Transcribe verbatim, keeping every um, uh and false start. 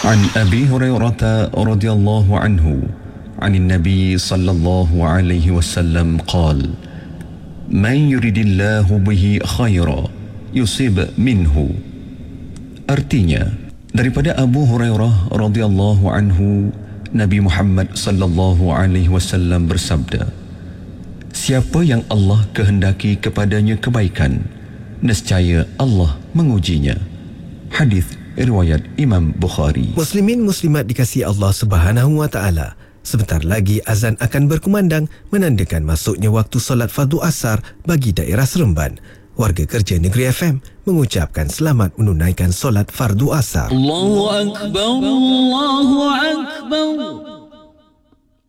عن أبي هريرة رضي الله عنه عن النبي صلى الله عليه وسلم قال: من يريد الله به خيرا يصيب منه. Artinya, daripada Abu Hurairah radhiyallahu anhu, Nabi Muhammad sallallahu alaihi wasallam bersabda, siapa yang Allah kehendaki kepadanya kebaikan, nescaya Allah mengujinya. Hadis riwayat Imam Bukhari. Muslimin muslimat dikasihi Allah Subhanahu wa taala. Sebentar lagi azan akan berkumandang menandakan masuknya waktu solat fardu asar bagi daerah Seremban. Warga kerja Negeri F M mengucapkan selamat menunaikan solat fardu asar. Allahu Akbar, Allahu Akbar.